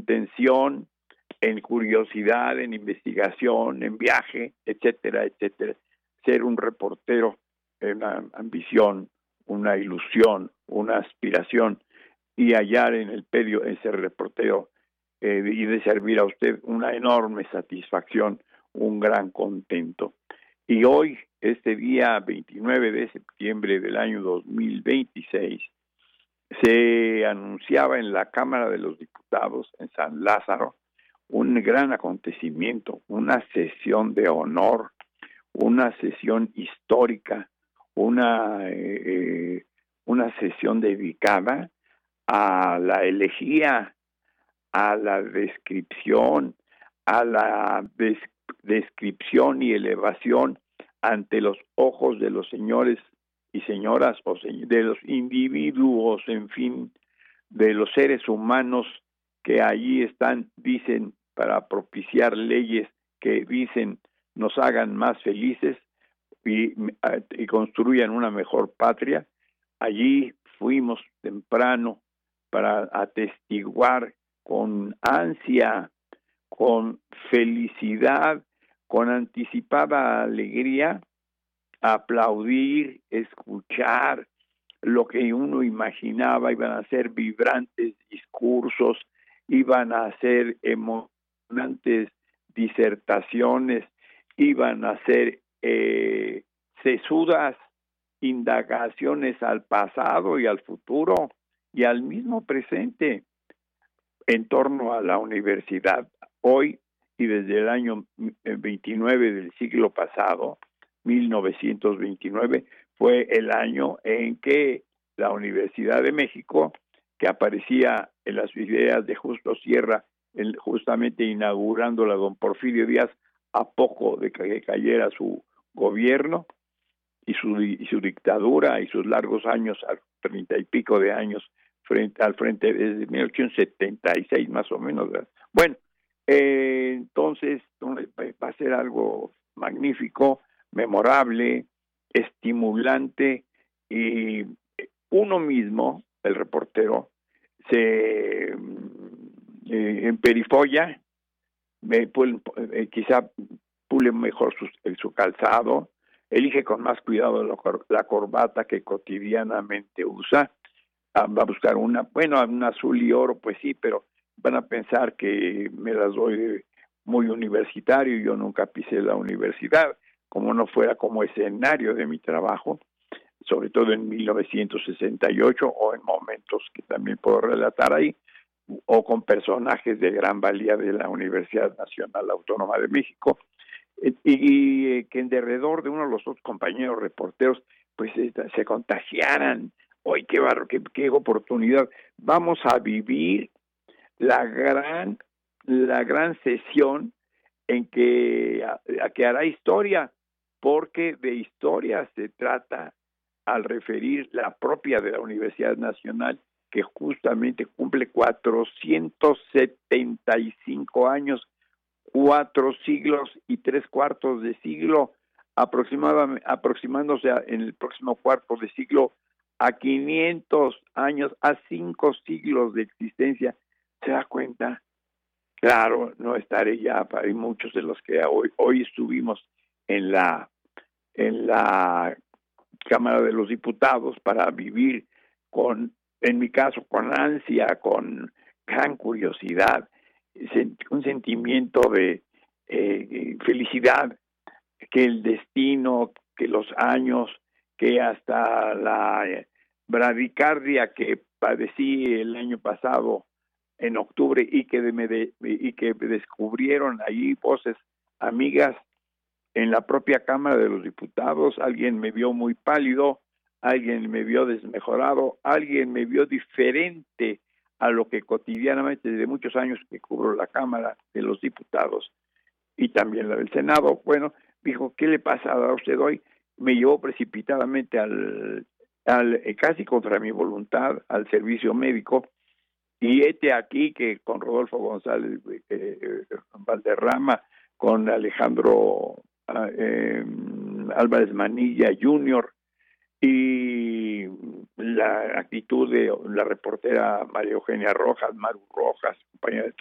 intención, en curiosidad, en investigación, en viaje, etcétera, etcétera. Ser un reportero, una ambición, una ilusión, una aspiración, y hallar en el medio ese reportero y de servir a usted una enorme satisfacción, un gran contento. Y hoy, este día 29 de septiembre del año 2026, se anunciaba en la Cámara de los Diputados en San Lázaro un gran acontecimiento, una sesión de honor, una sesión histórica, una sesión dedicada a la elegía, a la descripción, a la descripción y elevación ante los ojos de los señores y señoras, o de los individuos, en fin, de los seres humanos que allí están, dicen, para propiciar leyes que dicen nos hagan más felices y construyan una mejor patria. Allí fuimos temprano para atestiguar con ansia, con felicidad, con anticipada alegría, aplaudir, escuchar lo que uno imaginaba. Iban a ser vibrantes discursos, iban a ser emocionantes disertaciones, iban a ser sesudas indagaciones al pasado y al futuro y al mismo presente en torno a la universidad. Hoy y desde el año 29 del siglo pasado, 1929, fue el año en que la Universidad de México, que aparecía en las ideas de Justo Sierra, justamente inaugurándola don Porfirio Díaz, a poco de que cayera su gobierno y su dictadura y sus largos años, 30 y pico de años al frente desde 1876 más o menos. Bueno, entonces va a ser algo magnífico, memorable, estimulante, y uno mismo, el reportero, se emperifolla, quizá pule mejor su calzado, elige con más cuidado la corbata que cotidianamente usa, va a buscar un azul y oro, pues sí, pero van a pensar que me las doy muy universitario. Yo nunca pisé la universidad, como no fuera como escenario de mi trabajo, sobre todo en 1968 o en momentos que también puedo relatar ahí, o con personajes de gran valía de la Universidad Nacional Autónoma de México, y que en derredor de uno de los otros compañeros reporteros pues se contagiaran. Hoy qué oportunidad. Vamos a vivir la gran sesión en que hará historia, porque de historia se trata al referir la propia de la Universidad Nacional, que justamente cumple 475 años, 4 siglos y 3/4 de siglo, aproximándose en el próximo cuarto de siglo a 500 años, a 5 siglos de existencia. ¿Se da cuenta? Claro, no estaré ya, hay muchos de los que hoy estuvimos en la Cámara de los Diputados para vivir en mi caso, con ansia, con gran curiosidad, un sentimiento de felicidad, que el destino, que los años, que hasta la bradicardia que padecí el año pasado en octubre y que me descubrieron ahí voces amigas en la propia Cámara de los Diputados. Alguien me vio muy pálido, alguien me vio desmejorado, alguien me vio diferente a lo que cotidianamente desde muchos años que cubro la Cámara de los Diputados y también la del Senado. Bueno, dijo, ¿qué le pasa a usted hoy? Me llevó precipitadamente al casi contra mi voluntad al servicio médico, y aquí que con Rodolfo González Valderrama, con Alejandro Álvarez Manilla Jr., y la actitud de la reportera María Eugenia Rojas, Maru Rojas, compañera de